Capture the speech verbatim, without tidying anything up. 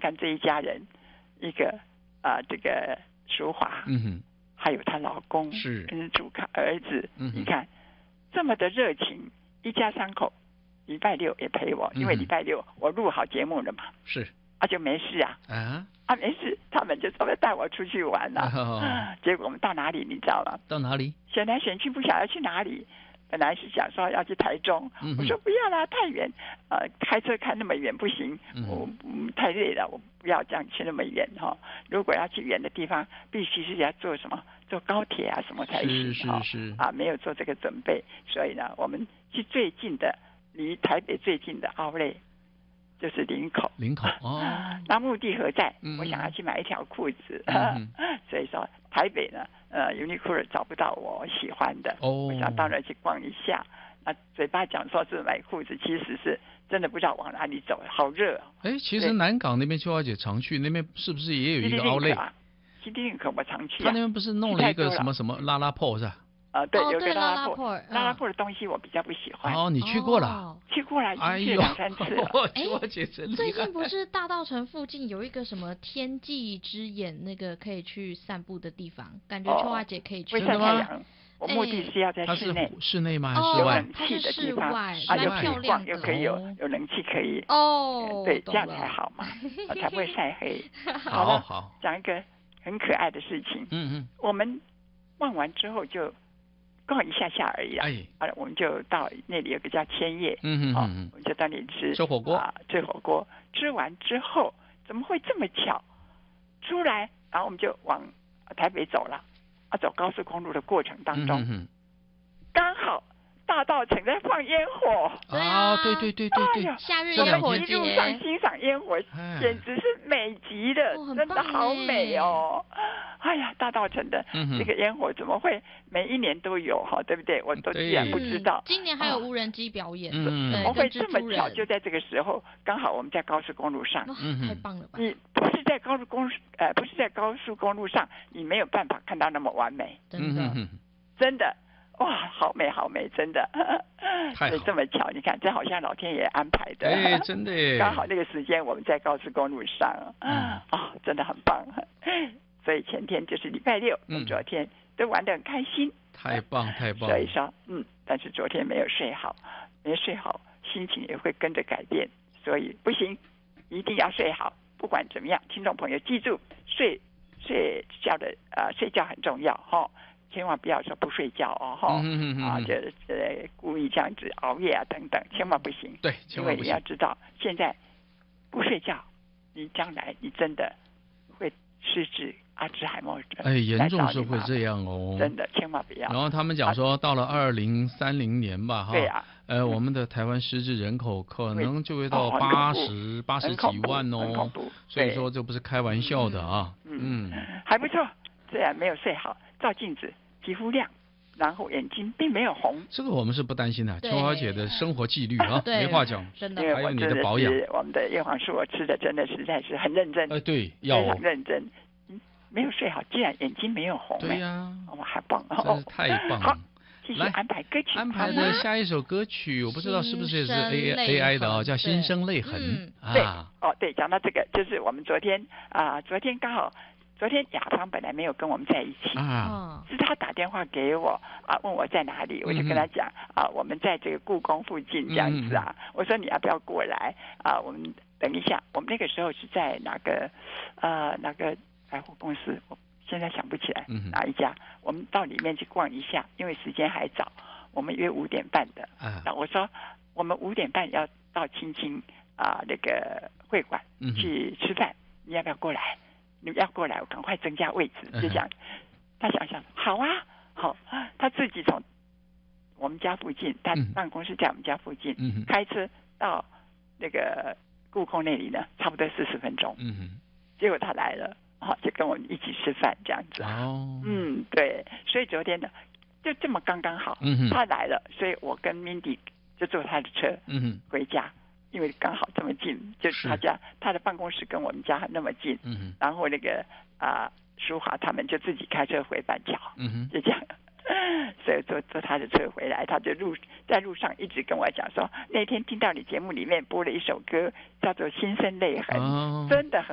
看这一家人，一个啊、呃、这个淑华， 嗯哼， 还有她老公是跟主看儿子， 嗯、 你看这么的热情，一家三口，礼拜六也陪我，因为礼拜六我录好节目了嘛， 是啊就没事啊， 啊啊没事，他们就准备带我出去玩了、哦，结果我们到哪里你知道吗？ 到哪里？ 选来选去不晓得去哪里。本来是想说要去台中， 嗯、 我说不要啦，太远，呃，开车开那么远不行， 嗯、 我、嗯、太累了，我不要这样去那么远哈、哦。如果要去远的地方，必须是要坐什么，坐高铁啊什么才行哈、哦。啊，没有做这个准备，所以呢，我们去最近的，离台北最近的奥莱就是林口。 林口哦， 那目的何在？ 嗯、 我想要去买一条裤子， 嗯、 所以说台北呢。呃 ，Uniqlo 找不到我喜欢的， 哦、 我想当然去逛一下。那嘴巴讲说是买裤子，其实是真的不知道往哪里走，好热、哦。 哎，其实南港那边秋华姐常去，那边是不是也有一个奥莱？ 西堤林可我常去、啊。 他那边不是弄了一个什么什么拉拉破是吧？ 啊、呃，对， 哦、 有个拉拉破， 拉拉破的东西我比较不喜欢。 哦，你去过了？哦、 去过了，已经去了两三次了。 哎，我姐真厉害。 最近不是大稻埕附近有一个什么天际之眼，那个可以去散步的地方，感觉秋华姐可以去。 晒太阳。我目的是要在室内。 室内吗？还是室外？ 有冷气的地方啊，又可以逛，又可以有有冷气可以。 哦， 对，这样才好嘛，才不会晒黑。 好了，好， 讲一个很可爱的事情。 嗯嗯。 我们逛完之后就。逛一下下而已啊！哎，我们就到那里有个叫千叶， 嗯嗯嗯，我们就到那里吃吃火锅啊，吃火锅。吃完之后，怎么会这么巧？出来，然后我们就往台北走了。啊，走高速公路的过程当中， 嗯、 刚好大稻埕在放烟火啊！对对对对对， 哎、夏日烟火节， 一路上欣赏烟火，简直是美极了， 哦、 真的好美哦！哎呀，大稻埕的这个烟火怎么会每一年都有哈？对不对？我都居然不知道。 嗯、今年还有无人机表演， 嗯， 怎么会这么巧？就在这个时候，刚好我们在高速公路上， 嗯、太棒了吧！ 你不是在高速公路呃，不是在高速公路上，你没有办法看到那么完美， 真的， 嗯、 真的。哇，好美好美，真的， 太好， 这么巧，你看，这好像老天爷安排的， 哎，真的耶， 刚好那个时间我们在高速公路上，啊、嗯哦，真的很棒。所以前天就是礼拜六，嗯，昨天都玩得很开心， 太棒太棒。 所以说，嗯，但是昨天没有睡好，没睡好，心情也会跟着改变，所以不行，一定要睡好，不管怎么样，听众朋友记住，睡睡觉的呃睡觉很重要哈。千万不要说不睡觉哦，哈、 嗯、 啊，就呃故意这样子熬夜啊等等，千万不行。 对，千万不行。 因为你要知道，现在不睡觉，你将来你真的会失智、阿兹海默症。 哎，严重是会这样哦， 真的，千万不要。 然后他们讲说，到了二零三零年吧，哈、啊， 对啊， 呃，我们的台湾失智人口可能就会到八十八十几万哦，所以说这不是开玩笑的啊。 嗯，嗯还不错，虽然没有睡好，照镜子。皮肤亮，然后眼睛并没有红， 这个我们是不担心的。秋华姐的生活纪律啊，没话讲， 真的。 还有你的保养， 我们的叶黄素我吃的真的实在是很认真， 呃，对，要非常认真。嗯，没有睡好，竟然眼睛没有红， 对呀、啊， 哇，还棒哦， 真是太棒了。 好，继续安排歌曲， 安排的下一首歌曲，我不知道是不是也是 A A I 的哦，叫《心生泪痕》 啊。对，哦，对，讲到这个，就是我们昨天啊，昨天刚好。昨天雅芳本来没有跟我们在一起， 啊， 是他打电话给我啊，问我在哪里，我就跟他讲、嗯、啊，我们在这个故宫附近这样子啊，嗯、我说你要不要过来啊？我们等一下，我们那个时候是在哪个呃哪个百货公司，我现在想不起来、嗯、哪一家，我们到里面去逛一下，因为时间还早，我们约五点半的，啊，我说我们五点半要到青青啊那个会馆去吃饭，嗯、你要不要过来？你要过来，我赶快增加位置，就这样。他想想，好啊，好，他自己从我们家附近，他办公室在我们家附近，嗯、开车到那个故宫那里呢，差不多四十分钟。嗯，结果他来了，好，就跟我们一起吃饭这样子。哦，嗯，对，所以昨天呢，就这么刚刚好，嗯、他来了，所以我跟 Mindy 就坐他的车，嗯，回家。因为刚好这么近，就是他家他的办公室跟我们家那么近，嗯、然后那个啊淑华他们就自己开车回板桥，嗯、就这样，所以坐坐他的车回来，他就路在路上一直跟我讲说，那天听到你节目里面播了一首歌，叫做《心生泪痕》，哦、真的很。